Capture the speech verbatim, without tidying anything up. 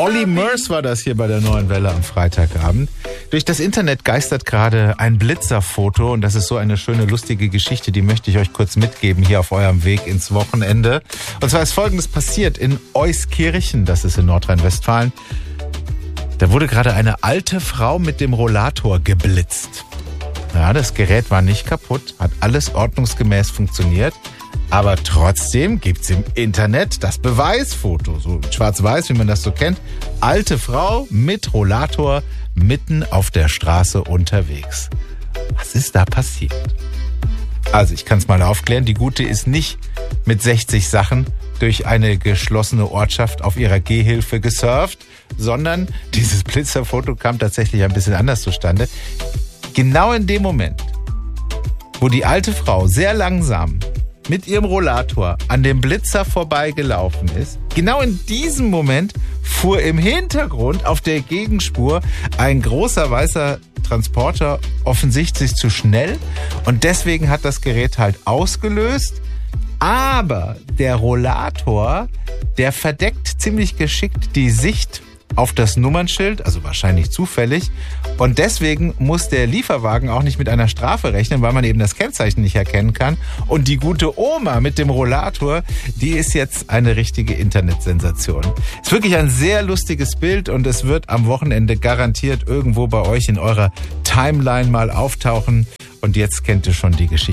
Olly Murs war das hier bei der Neuen Welle am Freitagabend. Durch das Internet geistert gerade ein Blitzerfoto und das ist so eine schöne, lustige Geschichte, die möchte ich euch kurz mitgeben hier auf eurem Weg ins Wochenende. Und zwar ist Folgendes passiert in Euskirchen, das ist in Nordrhein-Westfalen. Da wurde gerade eine alte Frau mit dem Rollator geblitzt. Ja, das Gerät war nicht kaputt, hat alles ordnungsgemäß funktioniert. Aber trotzdem gibt's im Internet das Beweisfoto, so schwarz-weiß, wie man das so kennt. Alte Frau mit Rollator mitten auf der Straße unterwegs. Was ist da passiert? Also ich kann es mal aufklären, die Gute ist nicht mit sechzig Sachen durch eine geschlossene Ortschaft auf ihrer Gehhilfe gesurft, sondern dieses Blitzerfoto kam tatsächlich ein bisschen anders zustande. Genau in dem Moment, wo die alte Frau sehr langsam mit ihrem Rollator an dem Blitzer vorbeigelaufen ist, genau in diesem Moment fuhr im Hintergrund auf der Gegenspur ein großer weißer Transporter offensichtlich zu schnell und deswegen hat das Gerät halt ausgelöst. Aber der Rollator, der verdeckt ziemlich geschickt die Sicht auf das Nummernschild, also wahrscheinlich zufällig. Und deswegen muss der Lieferwagen auch nicht mit einer Strafe rechnen, weil man eben das Kennzeichen nicht erkennen kann. Und die gute Oma mit dem Rollator, die ist jetzt eine richtige Internetsensation. Ist wirklich ein sehr lustiges Bild und es wird am Wochenende garantiert irgendwo bei euch in eurer Timeline mal auftauchen. Und jetzt kennt ihr schon die Geschichte.